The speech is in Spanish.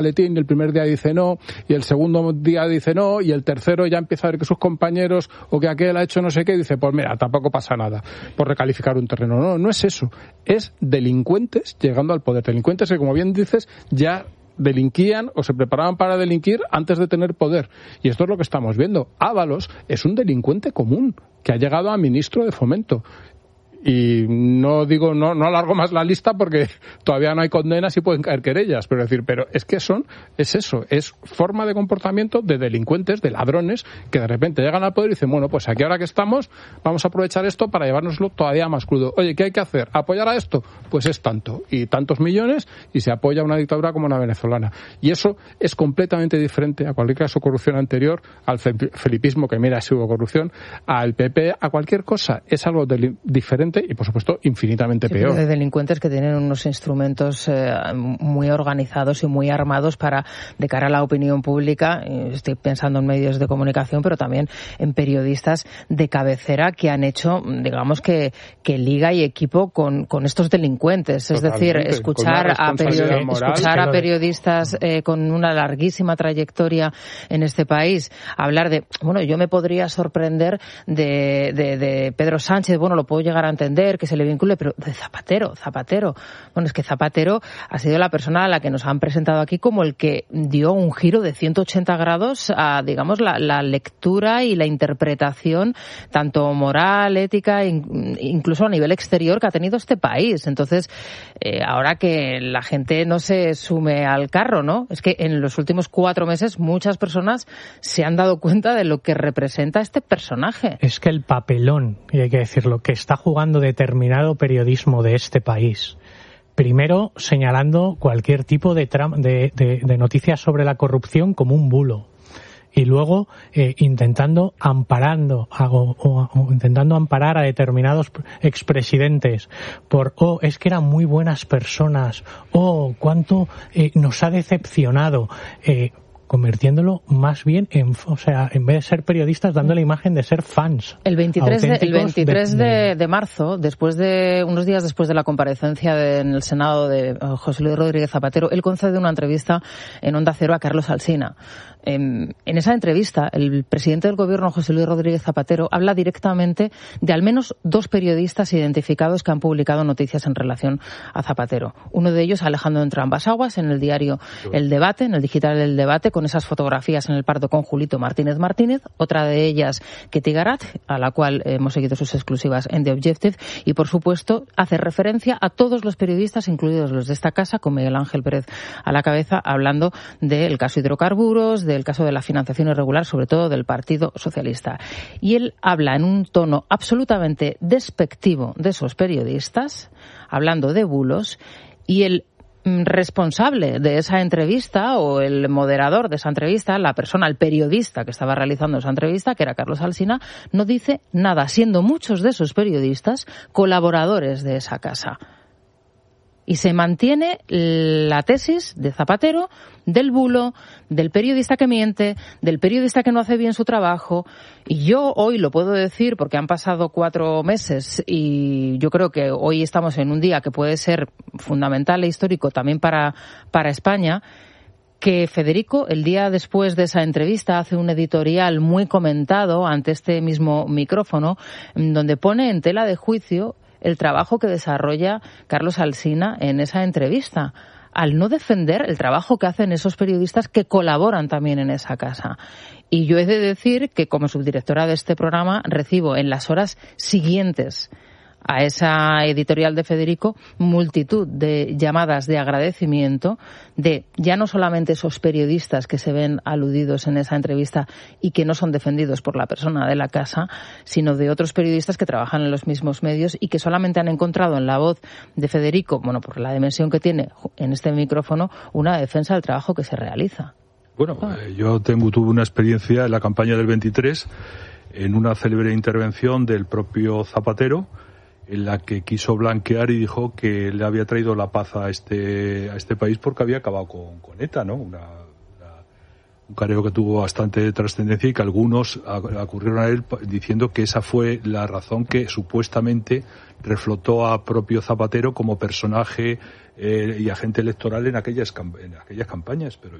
maletín y el primer día dice no, y el segundo día dice no, y el tercero ya empieza a ver que sus compañeros o que aquel ha hecho no sé qué, y dice, pues mira, tampoco pasa nada por recalificar un terreno. No, no es eso. Es delincuentes llegando al poder. Delincuentes que, como bien dices, ya delinquían o se preparaban para delinquir antes de tener poder. Y esto es lo que estamos viendo. Ábalos es un delincuente común que ha llegado a ministro de Fomento. Y no alargo más la lista porque todavía no hay condenas y pueden caer querellas, pero es que es eso, es forma de comportamiento de delincuentes, de ladrones, que de repente llegan al poder y dicen, bueno, pues aquí ahora que estamos, vamos a aprovechar esto para llevárnoslo todavía más crudo. Oye, ¿qué hay que hacer? ¿Apoyar a esto? Pues es tanto, y tantos millones, y se apoya una dictadura como la venezolana. Y eso es completamente diferente a cualquier caso de corrupción anterior, al felipismo, que mira si hubo corrupción, al PP, a cualquier cosa. Es algo diferente y, por supuesto, infinitamente peor. De delincuentes que tienen unos instrumentos muy organizados y muy armados para, de cara a la opinión pública, estoy pensando en medios de comunicación, pero también en periodistas de cabecera que han hecho, digamos, que liga y equipo con estos delincuentes. Totalmente. Es decir, escuchar a periodistas con una larguísima trayectoria en este país hablar de, bueno, yo me podría sorprender de Pedro Sánchez, bueno, lo puedo llegar a entender, que se le vincule, pero de Zapatero. Bueno, es que Zapatero ha sido la persona a la que nos han presentado aquí como el que dio un giro de 180 grados a, digamos, la lectura y la interpretación, tanto moral, ética, incluso a nivel exterior, que ha tenido este país. Entonces, ahora que la gente no se sume al carro, ¿no? Es que en los últimos 4 meses muchas personas se han dado cuenta de lo que representa este personaje. Es que el papelón, y hay que decirlo, que está jugando determinado periodismo de este país, primero señalando cualquier tipo de noticias sobre la corrupción como un bulo, y luego intentando amparar a determinados expresidentes por es que eran muy buenas personas, cuánto nos ha decepcionado, convirtiéndolo más bien en vez de ser periodistas, dando la imagen de ser fans. El 23 de marzo, unos días después de la comparecencia en el Senado de José Luis Rodríguez Zapatero, él concede una entrevista en Onda Cero a Carlos Alsina. En esa entrevista, el presidente del gobierno, José Luis Rodríguez Zapatero, habla directamente de al menos 2 periodistas identificados que han publicado noticias en relación a Zapatero. Uno de ellos, Alejandro Entrambas-Aguas, en el diario El Debate, en el digital El Debate, con esas fotografías en el Pardo con Julito Martínez. Otra de ellas, Ketty Garat, a la cual hemos seguido sus exclusivas en The Objective, y por supuesto hace referencia a todos los periodistas, incluidos los de esta casa, con Miguel Ángel Pérez a la cabeza, hablando del caso hidrocarburos, del caso de la financiación irregular, sobre todo del Partido Socialista. Y él habla en un tono absolutamente despectivo de esos periodistas, hablando de bulos, y el responsable de esa entrevista, o el moderador de esa entrevista, la persona, el periodista que estaba realizando esa entrevista, que era Carlos Alsina, no dice nada, siendo muchos de esos periodistas colaboradores de esa casa. Y se mantiene la tesis de Zapatero, del bulo, del periodista que miente, del periodista que no hace bien su trabajo. Y yo hoy lo puedo decir porque han pasado 4 meses y yo creo que hoy estamos en un día que puede ser fundamental e histórico también para España, que Federico, el día después de esa entrevista, hace un editorial muy comentado ante este mismo micrófono, donde pone en tela de juicio el trabajo que desarrolla Carlos Alsina en esa entrevista, al no defender el trabajo que hacen esos periodistas que colaboran también en esa casa. Y yo he de decir que, como subdirectora de este programa, recibo en las horas siguientes a esa editorial de Federico multitud de llamadas de agradecimiento de ya no solamente esos periodistas que se ven aludidos en esa entrevista y que no son defendidos por la persona de la casa, sino de otros periodistas que trabajan en los mismos medios y que solamente han encontrado en la voz de Federico, bueno, por la dimensión que tiene en este micrófono, una defensa del trabajo que se realiza. Bueno, yo tuve una experiencia en la campaña del 23 en una célebre intervención del propio Zapatero, en la que quiso blanquear y dijo que le había traído la paz a este país porque había acabado con ETA, ¿no? un careo que tuvo bastante trascendencia y que algunos acurrieron a él diciendo que esa fue la razón que supuestamente reflotó a propio Zapatero como personaje y agente electoral en aquellas campañas, pero